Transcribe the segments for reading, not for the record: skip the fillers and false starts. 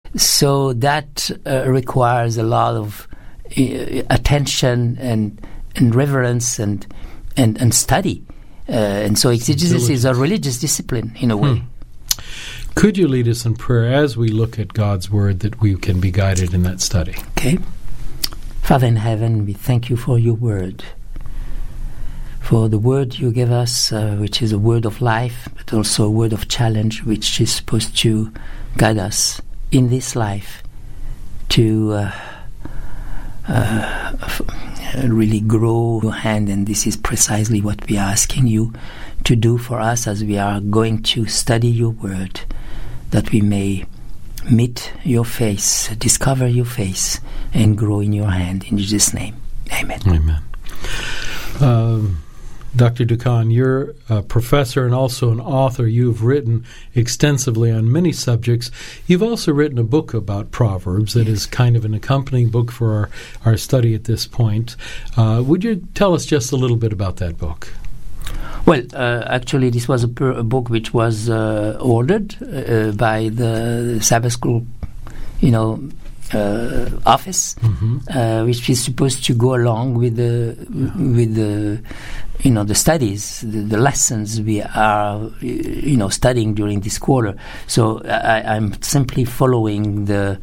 So that requires a lot of attention and reverence and study. And so exegesis is a religious discipline in a way. Could you lead us in prayer as we look at God's Word, that we can be guided in that study? Okay. Father in heaven, we thank you for your Word, for the Word you give us, which is a word of life, but also a word of challenge, which is supposed to guide us in this life to really grow your hand. And this is precisely what we are asking you to do for us as we are going to study your Word, that we may meet your face, discover your face, and grow in your hand. In Jesus' name, amen. Amen. Dr. Doukhan, you're a professor and also an author. You've written extensively on many subjects. You've also written a book about Proverbs that is kind of an accompanying book for our study at this point. Would you tell us just a little bit about that book? Well, actually, this was a book which was ordered by the Sabbath School, office, which is supposed to go along with the studies, the lessons we are studying during this quarter. So I'm simply following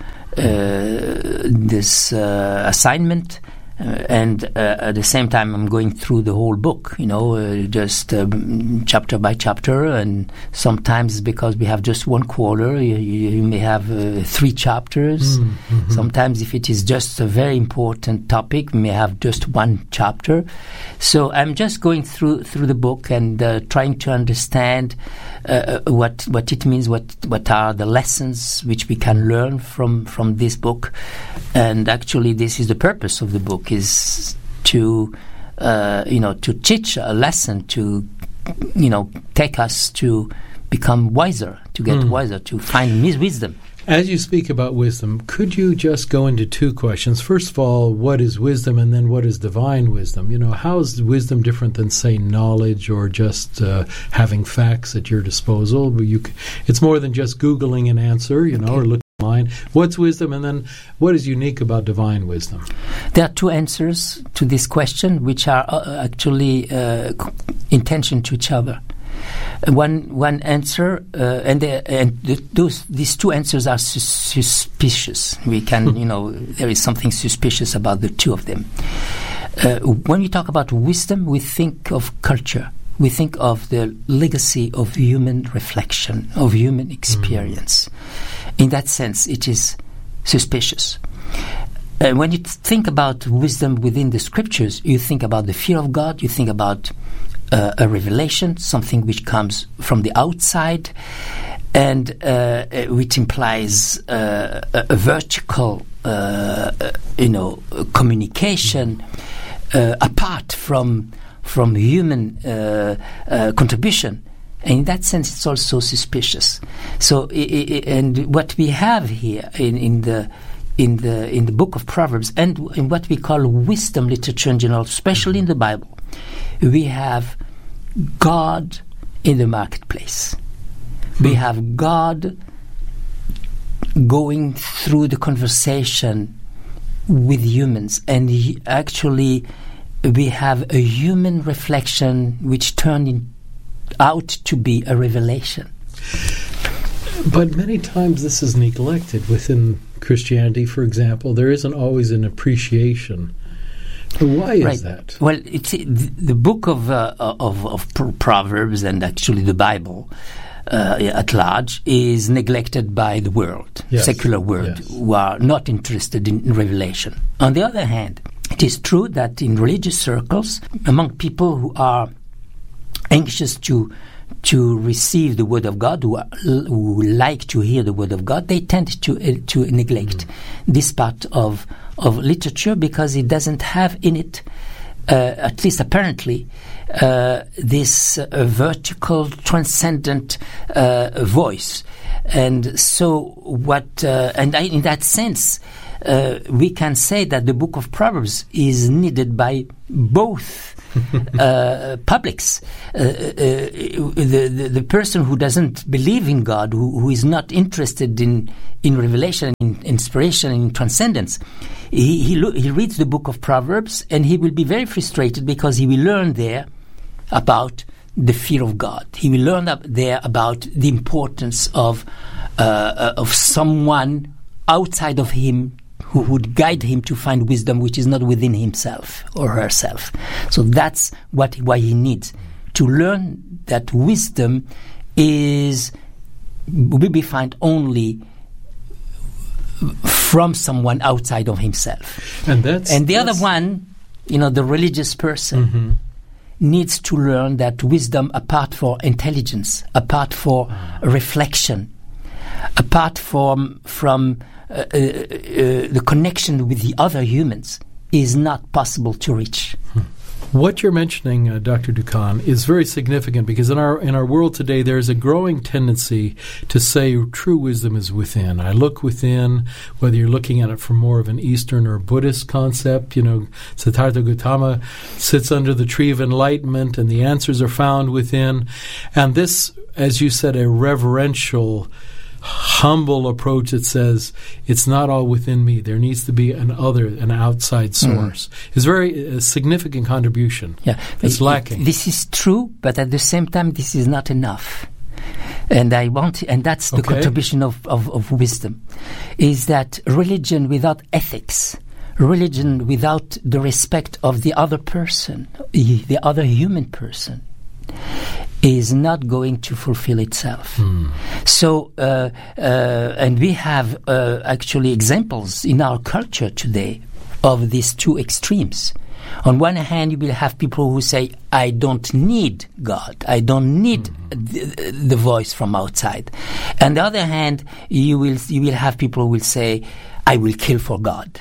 this assignment. And at the same time, I'm going through the whole book, just chapter by chapter. And sometimes, because we have just one quarter, you may have 3 chapters. Sometimes, if it is just a very important topic, we may have just 1 chapter. So I'm just going through the book and trying to understand what it means, what are the lessons which we can learn from this book. And actually, this is the purpose of the book, is to teach a lesson, to take us to become wiser, to get wiser, to find wisdom. As you speak about wisdom, could you just go into 2 questions? First of all, what is wisdom, and then what is divine wisdom? How is wisdom different than, say, knowledge or just having facts at your disposal? It's more than just Googling an answer, or looking online. What's wisdom, and then what is unique about divine wisdom? There are 2 answers to this question, which are actually in tension to each other. One answer, these 2 answers are suspicious. We can, there is something suspicious about the 2 of them. When we talk about wisdom, we think of culture. We think of the legacy of human reflection, of human experience. In that sense, it is suspicious. When you think about wisdom within the Scriptures, you think about the fear of God, you think about a revelation, something which comes from the outside, and which implies a vertical, communication apart from human contribution. And in that sense, it's also suspicious. So, and what we have here in the book of Proverbs, and in what we call wisdom literature in general, especially in the Bible, we have God in the marketplace. We have God going through the conversation with humans, and actually we have a human reflection which turned out to be a revelation. But many times this is neglected within Christianity. For example, there isn't always an appreciation. Why is that? Well, it's the book of Proverbs, and actually the Bible at large, is neglected by the world, secular world, who are not interested in revelation. On the other hand, it is true that in religious circles, among people who are anxious to receive the Word of God, who like to hear the Word of God, they tend to neglect this part of literature, because it doesn't have in it, at least apparently, this vertical, transcendent voice. And so in that sense, we can say that the book of Proverbs is needed by both publics. The person who doesn't believe in God, who is not interested in revelation, in inspiration, in transcendence, he reads the book of Proverbs, and he will be very frustrated because he will learn there about the fear of God. He will learn there about the importance of someone outside of him who would guide him to find wisdom which is not within himself or herself. So that's why he needs to learn that wisdom will be found only from someone outside of himself. And the other one, the religious person, needs to learn that wisdom, apart from intelligence, apart from reflection, apart from the connection with the other humans, is not possible to reach. What you're mentioning, Dr. Dukan, is very significant because in our world today there is a growing tendency to say true wisdom is within. I look within, whether you're looking at it from more of an Eastern or Buddhist concept. Siddhartha Gautama sits under the tree of enlightenment and the answers are found within. And this, as you said, a reverential, humble approach that says it's not all within me. There needs to be an outside source. It's a significant contribution. Yeah, it's lacking. This is true, but at the same time, this is not enough. And that's the contribution of wisdom, is that religion without ethics, religion without the respect of the other person, the other human person, is not going to fulfill itself. So, and we have actually examples in our culture today of these two extremes. On one hand, you will have people who say, I don't need God. I don't need the voice from outside. On the other hand, you will have people who will say, I will kill for God.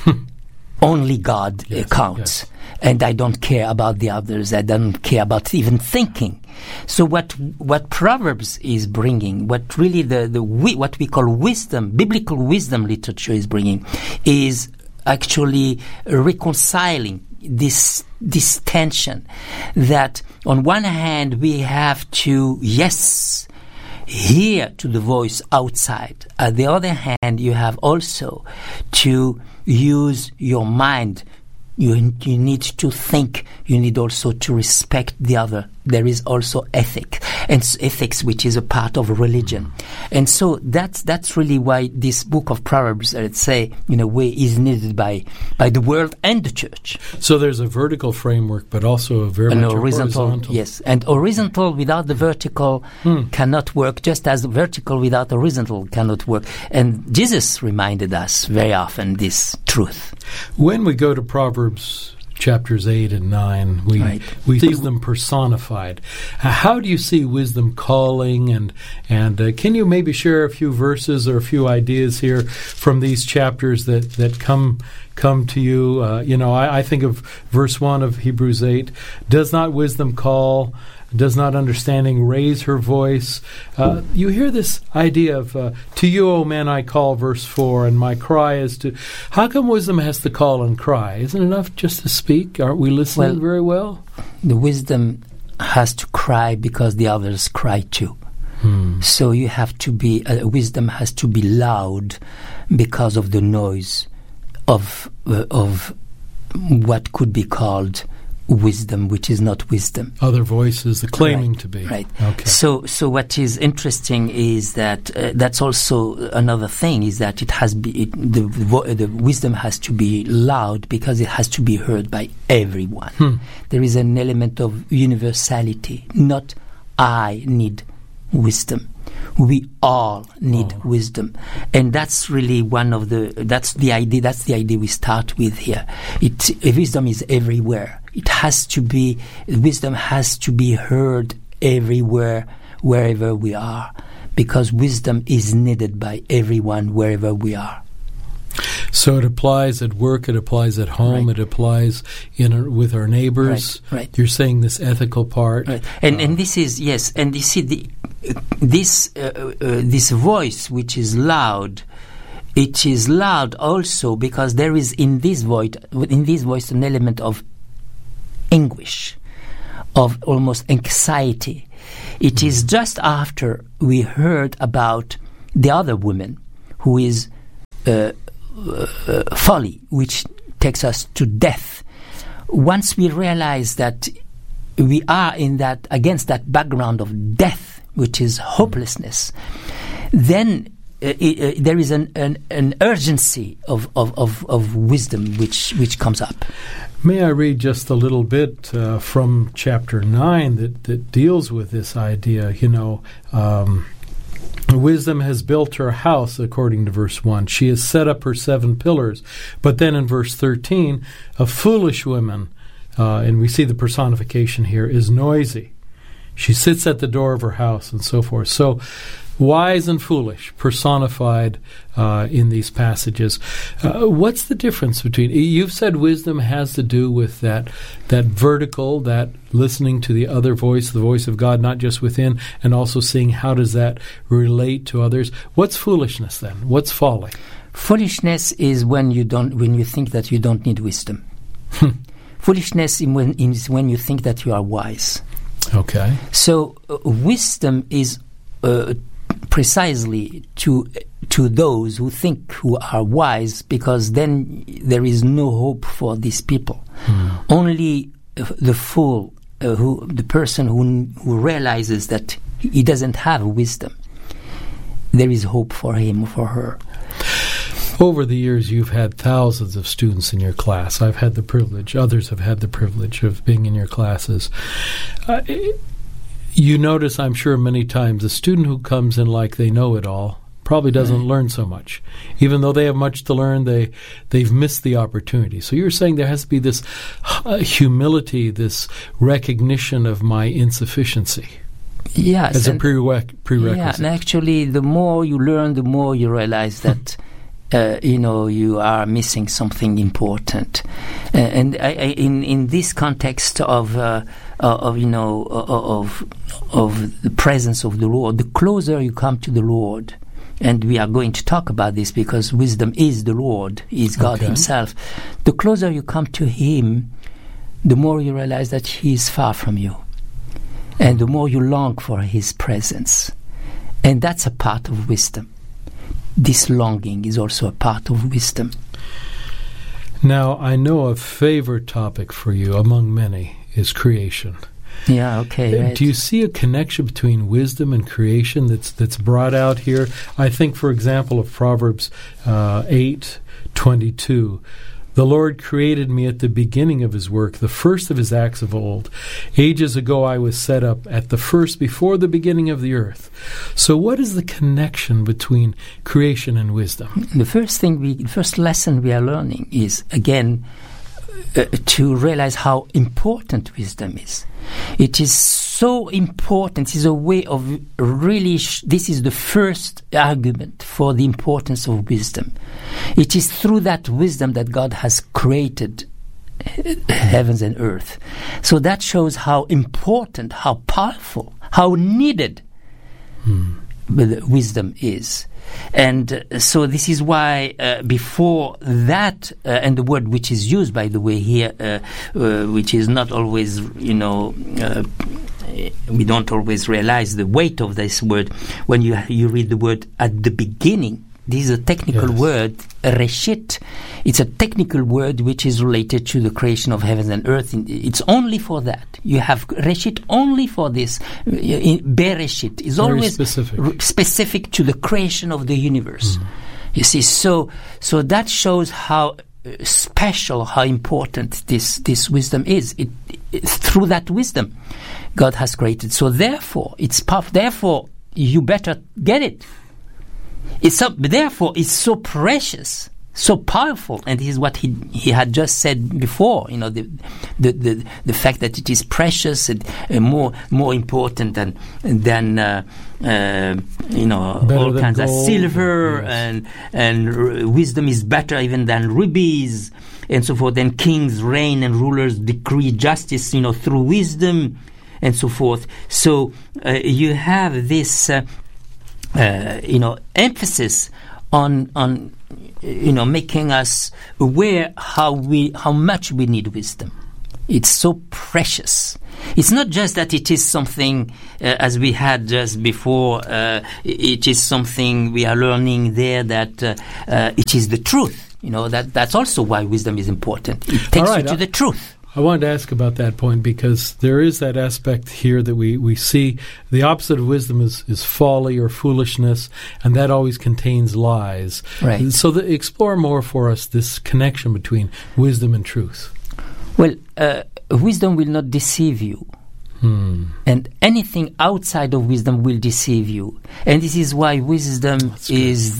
Only God counts. Yes. And I don't care about the others. I don't care about even thinking. So what Proverbs is bringing, what really what we call wisdom, biblical wisdom literature is bringing, is actually reconciling this tension that on one hand we have to, hear to the voice outside. On the other hand, you have also to use your mind. You need to think. You need also to respect the other. There is also ethics, which is a part of religion. And so that's really why this book of Proverbs, let's say, in a way, is needed by the world and the church. So there's a vertical framework, but also a very much horizontal. Yes, and horizontal without the vertical cannot work, just as the vertical without the horizontal cannot work. And Jesus reminded us very often this truth. When we go to Proverbs chapters 8 and 9, we see them personified. How do you see wisdom calling, and can you maybe share a few verses or a few ideas here from these chapters that come to you? I think of verse 1 of Hebrews 8, does not wisdom call? Does not understanding raise her voice? You hear this idea of, to you, O men, I call, verse 4, and my cry is to... How come wisdom has to call and cry? Isn't it enough just to speak? Aren't we listening very well? The wisdom has to cry because the others cry too. So you have to be... wisdom has to be loud because of the noise of what could be called wisdom, which is not wisdom. Other voices claiming to be. Right. Okay. So what is interesting is that that's also another thing, is that the wisdom has to be loud because it has to be heard by everyone. There is an element of universality. Not I need wisdom. We all need wisdom, and that's really that's the idea we start with here. Wisdom is everywhere. Wisdom has to be heard everywhere, wherever we are, because wisdom is needed by everyone wherever we are. So it applies at work, it applies at home, it applies with our neighbors. Right. You're saying this ethical part. Right. And this is, yes, and you see this voice which is loud it is loud also because there is in this voice an element of anguish, of almost anxiety. It is just after we heard about the other woman, who is folly, which takes us to death. Once we realize that we are against that background of death, which is hopelessness, then there is an urgency of wisdom which comes up. May I read just a little bit from chapter 9 that deals with this idea? Wisdom has built her house, according to verse 1. She has set up her 7 pillars. But then in verse 13, a foolish woman, and we see the personification here, is noisy. She sits at the door of her house and so forth. So wise and foolish personified in these passages. What's the difference between... You've said wisdom has to do with that vertical, that listening to the other voice, the voice of God, not just within, and also seeing how does that relate to others. What's foolishness then? What's folly? Foolishness is when you think that you don't need wisdom. Foolishness is when you think that you are wise. Okay. So wisdom is precisely to those who think who are wise, because then there is no hope for these people. Only the fool, the person who realizes that he doesn't have wisdom, there is hope for him or for her. Over the years, you've had thousands of students in your class. I've had the privilege, others have had the privilege of being in your classes. You notice, I'm sure, many times, a student who comes in like they know it all probably doesn't learn so much. Even though they have much to learn, they've missed the opportunity. So you're saying there has to be this humility, this recognition of my insufficiency. Yes. As a prerequisite. Yeah, and actually, the more you learn, the more you realize that you are missing something important. And in this context of the presence of the Lord, the closer you come to the Lord, and we are going to talk about this because wisdom is the Lord, is God Himself. The closer you come to Him, the more you realize that He is far from you, and the more you long for His presence. And that's a part of wisdom. This longing is also a part of wisdom. Now, I know a favorite topic for you, among many, is creation. Yeah, okay. Right. Do you see a connection between wisdom and creation that's brought out here? I think, for example, of Proverbs 8:22. The Lord created me at the beginning of His work, the first of His acts of old. Ages ago I was set up at the first, before the beginning of the earth. So what is the connection between creation and wisdom? The first lesson we are learning is, again, to realize how important wisdom is. It is so important. It is a way of really... this is the first argument for the importance of wisdom. It is through that wisdom that God has created heavens and earth. So that shows how important, how powerful, how needed wisdom is. And so this is why before that, and the word which is used, by the way, here, which is not always, we don't always realize the weight of this word. When you read the word at the beginning, this is a technical word, reshit. It's a technical word which is related to the creation of heavens and earth. It's only for that. You have reshit only for this. Bereshit is very always specific to the creation of the universe. You see, so that shows how special, how important this wisdom is. Through that wisdom, God has created. So therefore, it's powerful. Therefore, you better get it. Therefore, it's so precious, so powerful, and this is what he had just said before. The fact that it is precious and more important than all kinds of silver, and wisdom is better even than rubies, and so forth. And kings reign and rulers decree justice, through wisdom, and so forth. So you have this. Emphasis on making us aware how much we need wisdom. It's so precious. It's not just that it is something, as we had just before, it is something we are learning there that it is the truth. That's also why wisdom is important. It takes you to the truth. I wanted to ask about that point because there is that aspect here that we see. The opposite of wisdom is folly or foolishness, and that always contains lies. Right. So explore more for us this connection between wisdom and truth. Well, wisdom will not deceive you. And anything outside of wisdom will deceive you. And this is why wisdom is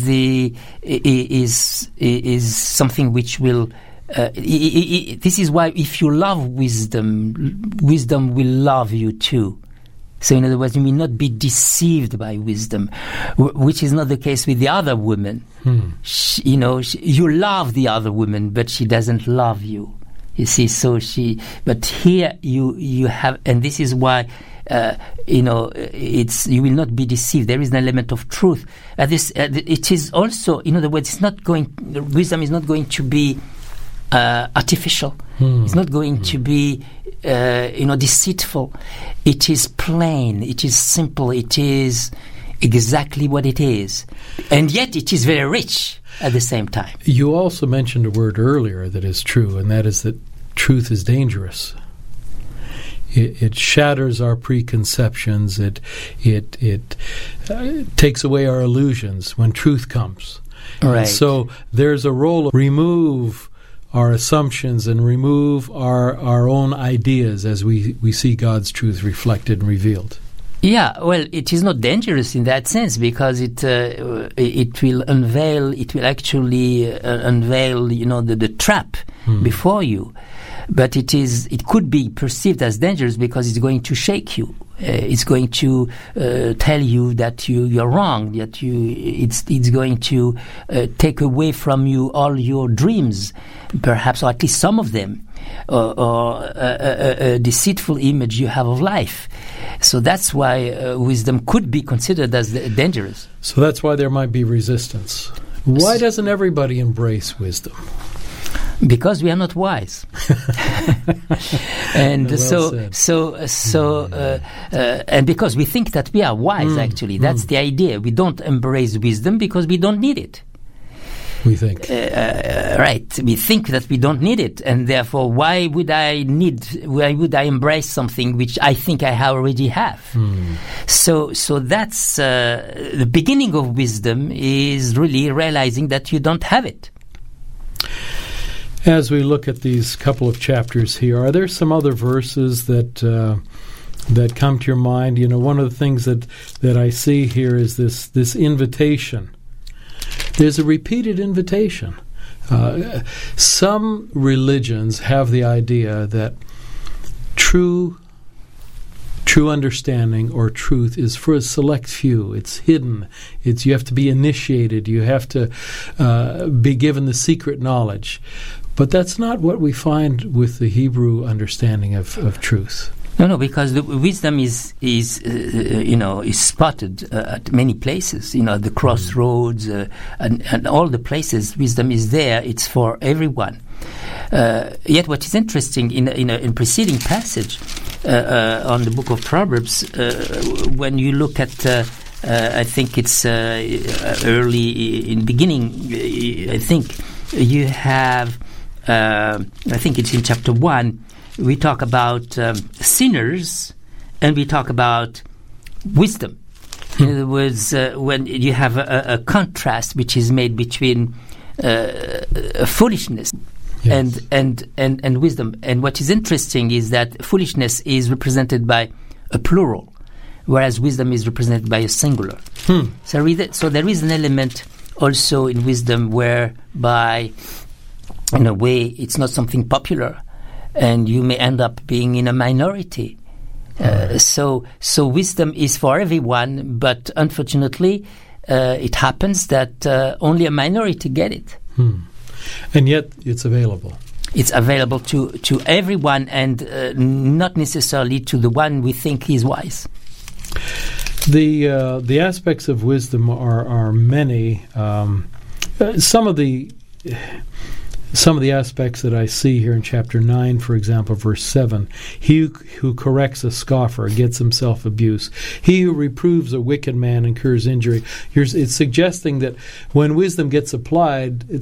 something which will... this is why if you love wisdom, wisdom will love you too. So in other words, you will not be deceived by wisdom, which is not the case with the other woman. You love the other woman, but she doesn't love you. You see, but here you have, and this is why, you will not be deceived. There is an element of truth. It is also, in other words, wisdom is not going to be artificial. It's not going to be, deceitful. It is plain. It is simple. It is exactly what it is. And yet it is very rich at the same time. You also mentioned a word earlier that is true, and that is that truth is dangerous. It shatters our preconceptions. It takes away our illusions when truth comes. Right. And so there's a role to remove our assumptions and remove our own ideas as we see God's truth reflected and revealed. Yeah, well, it is not dangerous in that sense because it will actually unveil, the trap before you. But it could be perceived as dangerous because it's going to shake you. It's going to tell you that you're wrong. That it's going to take away from you all your dreams, perhaps, or at least some of them, or a deceitful image you have of life. So that's why wisdom could be considered as dangerous. So that's why there might be resistance. Why doesn't everybody embrace wisdom? Because we are not wise, and and because we think that we are wise. Actually, that's the idea. We don't embrace wisdom because we don't need it. We think, right? We think that we don't need it, and therefore, why would I embrace something which I think I already have? So that's the beginning of wisdom is really realizing that you don't have it. As we look at these couple of chapters here, are there some other verses that come to your mind? One of the things that I see here is this invitation. There's a repeated invitation. Some religions have the idea that true understanding or truth is for a select few. It's hidden. You have to be initiated. You have to be given the secret knowledge. But that's not what we find with the Hebrew understanding of truth. No, because the wisdom is spotted at many places. At the crossroads and all the places, wisdom is there. It's for everyone. Yet, what is interesting in preceding passage on the book of Proverbs, when you look at, I think it's early in beginning. I think you have. I think it's in chapter 1. We talk about sinners, and we talk about wisdom. In other words, when you have a contrast which is made between foolishness and wisdom. And what is interesting is that foolishness is represented by a plural, whereas wisdom is represented by a singular. So there is an element also in wisdom whereby, in a way, it's not something popular, and you may end up being in a minority. So wisdom is for everyone, but unfortunately, it happens that only a minority get it. And yet, it's available. It's available to everyone, and not necessarily to the one we think is wise. The aspects of wisdom are many. some of the aspects that I see here in chapter 9, for example, verse 7, he who corrects a scoffer gets himself abuse. He who reproves a wicked man incurs injury. It's suggesting that when wisdom gets applied,